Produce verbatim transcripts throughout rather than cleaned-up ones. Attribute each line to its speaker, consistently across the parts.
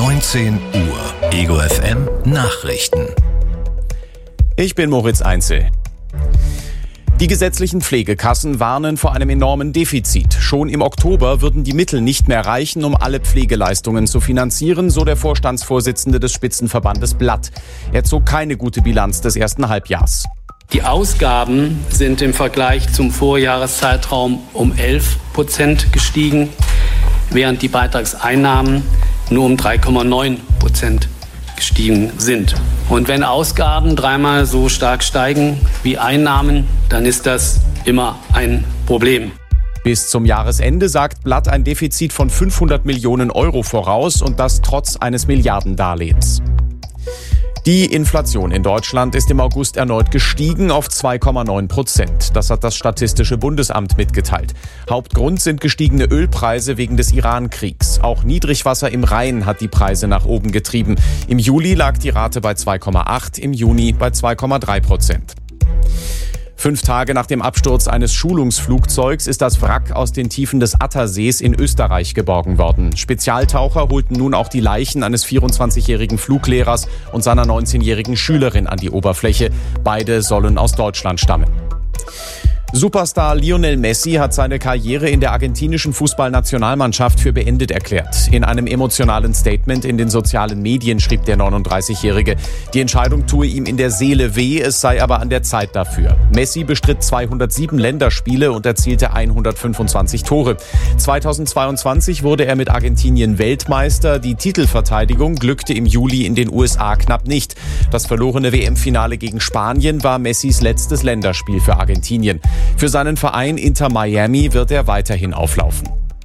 Speaker 1: neunzehn Uhr. Ego F M Nachrichten.
Speaker 2: Ich bin Moritz Einzel. Die gesetzlichen Pflegekassen warnen vor einem enormen Defizit. Schon im Oktober würden die Mittel nicht mehr reichen, um alle Pflegeleistungen zu finanzieren, so der Vorstandsvorsitzende des Spitzenverbandes Blatt. Er zog keine gute Bilanz des ersten Halbjahrs.
Speaker 3: Die Ausgaben sind im Vergleich zum Vorjahreszeitraum um elf Prozent gestiegen, während die Beitragseinnahmen nur um drei Komma neun Prozent gestiegen sind. Und wenn Ausgaben dreimal so stark steigen wie Einnahmen, dann ist das immer ein Problem.
Speaker 2: Bis zum Jahresende sagt Blatt ein Defizit von fünfhundert Millionen Euro voraus und das trotz eines Milliardendarlehens. Die Inflation in Deutschland ist im August erneut gestiegen auf zwei Komma neun Prozent. Das hat das Statistische Bundesamt mitgeteilt. Hauptgrund sind gestiegene Ölpreise wegen des Iran-Kriegs. Auch Niedrigwasser im Rhein hat die Preise nach oben getrieben. Im Juli lag die Rate bei zwei Komma acht, im Juni bei zwei Komma drei Prozent. Fünf Tage nach dem Absturz eines Schulungsflugzeugs ist das Wrack aus den Tiefen des Attersees in Österreich geborgen worden. Spezialtaucher holten nun auch die Leichen eines vierundzwanzigjährigen Fluglehrers und seiner neunzehnjährigen Schülerin an die Oberfläche. Beide sollen aus Deutschland stammen. Superstar Lionel Messi hat seine Karriere in der argentinischen Fußballnationalmannschaft für beendet erklärt. In einem emotionalen Statement in den sozialen Medien schrieb der neununddreißigjährige, die Entscheidung tue ihm in der Seele weh, es sei aber an der Zeit dafür. Messi bestritt zweihundertsieben Länderspiele und erzielte hundertfünfundzwanzig Tore. zweitausendzweiundzwanzig wurde er mit Argentinien Weltmeister. Die Titelverteidigung glückte im Juli in den U S A knapp nicht. Das verlorene W M-Finale gegen Spanien war Messis letztes Länderspiel für Argentinien. Für seinen Verein Inter Miami wird er weiterhin auflaufen.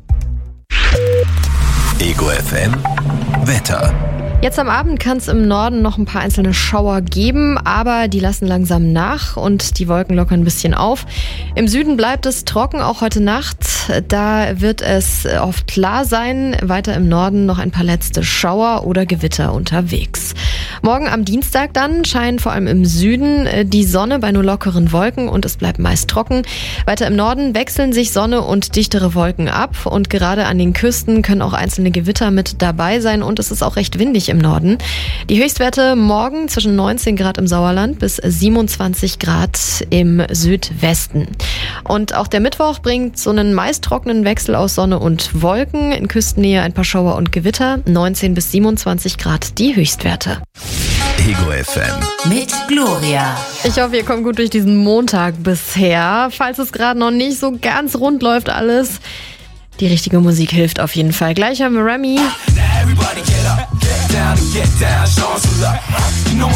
Speaker 1: Ego F M Wetter.
Speaker 4: Jetzt am Abend kann es im Norden noch ein paar einzelne Schauer geben, aber die lassen langsam nach und die Wolken lockern ein bisschen auf. Im Süden bleibt es trocken, auch heute Nacht. Da wird es oft klar sein. Weiter im Norden noch ein paar letzte Schauer oder Gewitter unterwegs. Morgen am Dienstag dann scheint vor allem im Süden die Sonne bei nur lockeren Wolken und es bleibt meist trocken. Weiter im Norden wechseln sich Sonne und dichtere Wolken ab und gerade an den Küsten können auch einzelne Gewitter mit dabei sein und es ist auch recht windig im Norden. Die Höchstwerte morgen zwischen neunzehn Grad im Sauerland bis siebenundzwanzig Grad im Südwesten. Und auch der Mittwoch bringt so einen meist trockenen Wechsel aus Sonne und Wolken. In Küstennähe ein paar Schauer und Gewitter. neunzehn bis siebenundzwanzig Grad die Höchstwerte.
Speaker 1: Ego F M
Speaker 5: mit Gloria.
Speaker 4: Ich hoffe, ihr kommt gut durch diesen Montag bisher. Falls es gerade noch nicht so ganz rund läuft alles, die richtige Musik hilft auf jeden Fall. Gleich haben wir Remy.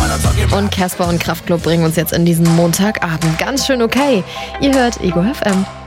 Speaker 4: Und Casper und Kraftklub bringen uns jetzt in diesen Montagabend ganz schön okay. Ihr hört Ego F M.